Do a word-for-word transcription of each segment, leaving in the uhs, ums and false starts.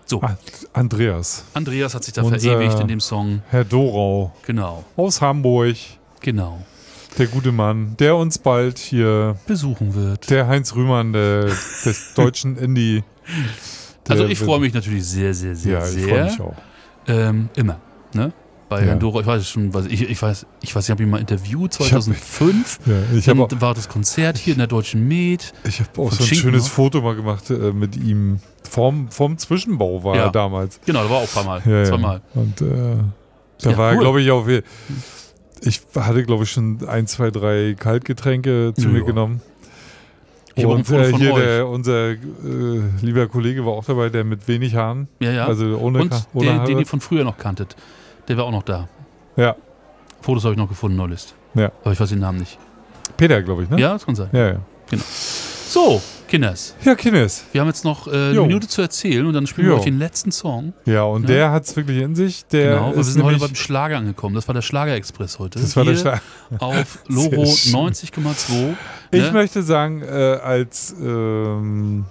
So. Ah, Andreas. Andreas hat sich da Unser verewigt in dem Song. Herr Dorau. Genau. Aus Hamburg. Genau. Der gute Mann, der uns bald hier besuchen wird. Der Heinz Rühmann der, des deutschen Indie. Also ich freue mich natürlich sehr, sehr, sehr, ja, sehr. ich freue mich auch. Ähm, immer, ne? Bei ja. Herrn Dorau, ich weiß schon, was ich, ich weiß, ich weiß, ich habe ihn mal interviewt zweitausendfünf. Ich hab, ja, ich dann hab, war das Konzert hier in der Deutschen Med. Ich habe auch so ein Schinken, schönes ne? Foto mal gemacht äh, mit ihm. Vorm, vorm Zwischenbau war ja. er damals. Genau, da war auch ein paar Mal. Ja, Zweimal. Ja. Und äh, da ja, war cool. er, glaube ich, auch. Ich hatte, glaube ich, schon ein, zwei, drei Kaltgetränke zu ja. mir genommen. Ich Und äh, hier der, unser äh, lieber Kollege war auch dabei, der mit wenig Haaren. Ja, ja. Also ohne, Und ohne der, Haare. den ihr von früher noch kanntet. Der war auch noch da. Ja. Fotos habe ich noch gefunden, neulich. Ja. Aber ich weiß den Namen nicht. Peter, glaube ich, ne? Ja, das kann sein. Ja, ja. Genau. So, Kinders. Ja, Kinders. Wir haben jetzt noch äh, eine Jo. Minute zu erzählen und dann spielen Jo. wir euch den letzten Song. Ja, und Ja. der hat es wirklich in sich. Der Genau, weil wir ist sind heute nämlich, beim Schlager angekommen. Das war der Schlager-Express heute. Das war der Hier Schla- auf Loro Sehr schön. neunzig Komma zwei. Ich ne? möchte sagen, äh, als, ähm,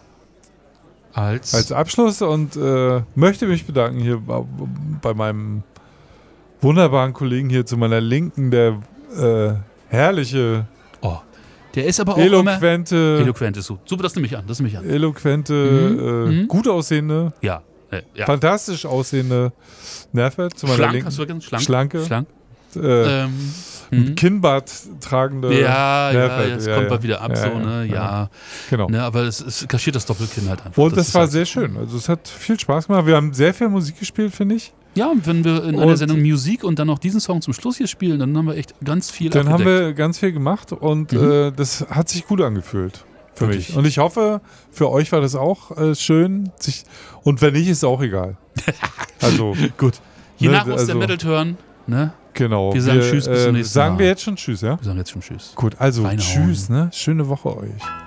als, als Abschluss und äh, möchte mich bedanken hier bei, bei meinem wunderbaren Kollegen hier zu meiner Linken, der äh, herrliche, oh, der ist aber auch eloquente, immer eloquent ist so. Super, das nehme ich an. Das nehme ich an. eloquente, Mhm. äh, Mhm. gut aussehende, Ja. Äh, ja. fantastisch aussehende Nervert zu meiner Schlank, Linken. hast du vergessen? Schlank. Schlanke. Schlank. Äh, Ähm, mhm. Kinnbart tragende Ja, ja, Nervert. ja, es Ja, kommt ja. bald wieder ab, Ja, so, ja, ne? Ja. ja. Genau. Ne, aber es, es kaschiert das Doppelkinn halt einfach. Und das, ist war halt, sehr schön. Also es hat viel Spaß gemacht. Wir haben sehr viel Musik gespielt, finde ich. Ja, und wenn wir in Und- einer Sendung Musik und dann noch diesen Song zum Schluss hier spielen, dann haben wir echt ganz viel Dann haben abgedeckt. wir ganz viel gemacht und Mhm. äh, das hat sich gut angefühlt für Wirklich. mich. Und ich hoffe, für euch war das auch äh, schön. Sich, und wenn nicht, ist auch egal. Also Gut. Je ne, nach uns also, der Metal Turn, ne? Genau. Wir sagen Tschüss, bis zum äh, nächsten Sagen Mal. wir jetzt schon Tschüss, ja? Wir sagen jetzt schon Tschüss. Gut, also Reinhauen. Tschüss, ne? Schöne Woche euch.